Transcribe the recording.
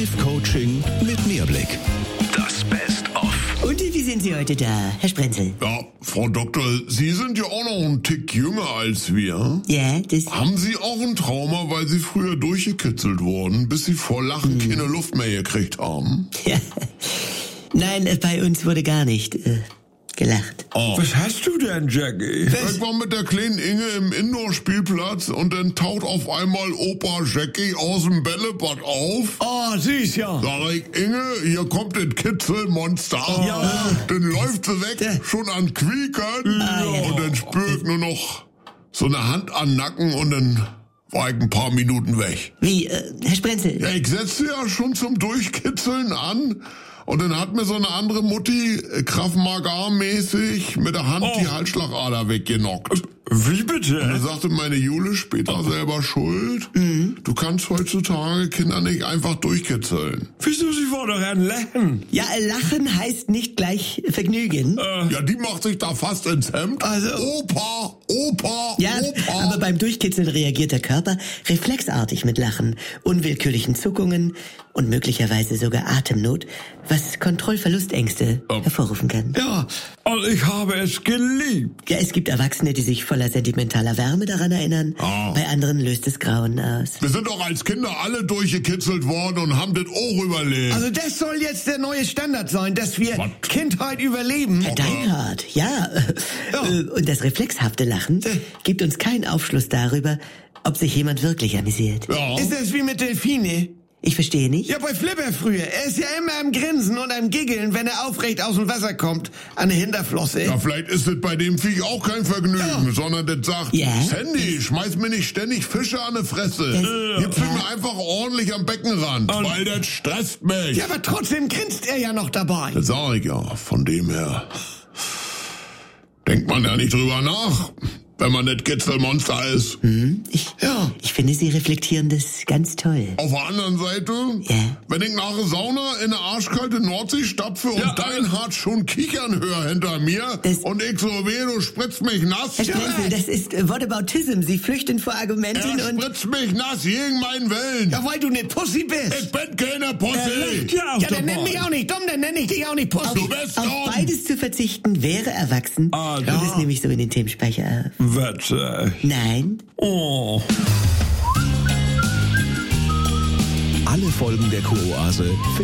Live-Coaching mit Mehrblick. Das Best-of. Und wie sind Sie heute da, Herr Sprenzel? Ja, Frau Doktor, Sie sind ja auch noch ein Tick jünger als wir. Ja, das... Haben Sie auch ein Trauma, weil Sie früher durchgekitzelt wurden, bis Sie vor Lachen keine Luft mehr gekriegt haben? Ja. Nein, bei uns wurde gar nicht gelacht. Oh. Was hast du denn, Jackie? Ich war mit der kleinen Inge im Indoor-Spielplatz und dann taucht auf einmal Opa Jackie aus dem Bällebad auf. Oh, süß, ja. Sag ich, Inge, hier kommt das Kitzelmonster. Ja. Dann läuft sie weg, schon an Quiekern. Und dann spür ich nur noch so eine Hand an den Nacken und dann war ich ein paar Minuten weg. Wie, Herr Sprenzel? Ja, ich setzte ja schon zum Durchkitzeln an. Und dann hat mir so eine andere Mutti, Krav Maga-mäßig, mit der Hand die Halsschlagader weggenockt. Wie Und dann bitte? sagte meine Jule später selber schuld. Du kannst heutzutage Kinder nicht einfach durchkitzeln. Wieso, sie war doch ein Lachen? Ja, lachen heißt nicht gleich Vergnügen. Ja, die macht sich da fast ins Hemd. Also- Opa. Ja, aber beim Durchkitzeln reagiert der Körper reflexartig mit Lachen, unwillkürlichen Zuckungen und möglicherweise sogar Atemnot, was Kontrollverlustängste hervorrufen kann. Ja, und ich habe es geliebt. Ja, es gibt Erwachsene, die sich voller sentimentaler Wärme daran erinnern. Bei anderen löst es Grauen aus. Wir sind doch als Kinder alle durchgekitzelt worden und haben das auch überlebt. Also das soll jetzt der neue Standard sein, dass wir Kindheit überleben. Deinhard, ja. Und das reflexhafte Lachen gibt uns keinen Aufschluss darüber, ob sich jemand wirklich amüsiert. Ja. Ist das wie mit Delfine? Ich verstehe nicht. Ja, bei Flipper früher. Er ist ja immer am Grinsen und am Giggeln, wenn er aufrecht aus dem Wasser kommt, an der Hinterflosse. Ja, vielleicht ist es bei dem Viech auch kein Vergnügen, sondern das sagt, Ja. Sandy, schmeiß mir nicht ständig Fische an die Fresse. Gib mir einfach ordentlich am Beckenrand, weil das stresst mich. Ja, aber trotzdem grinst er ja noch dabei. Das sag ich ja, von dem her. Denkt man ja nicht drüber nach, wenn man das Kitzelmonster ist. Ich finde, Sie reflektieren das ganz toll. Auf der anderen Seite, wenn ich nach der Sauna in eine arschkalte Nordsee stapfe und dein Hart schon kichern höre hinter mir und ich so weh, du spritzt mich nass. Herr Sprenzel, das ist Whataboutism. Sie flüchten vor Argumenten Er und... spritzt mich nass gegen meinen Willen. Ja, weil du ne Pussy bist. Ich bin keine Pussy. Ja, dann nenn mich auch nicht dumm, dann nenn ich dich auch nicht Pussy. Du bist Auf dumm. beides zu verzichten wäre erwachsen. Das ist nämlich so in den Themenspeicher. Wette. Nein. Oh. Alle Folgen der Kuroase finden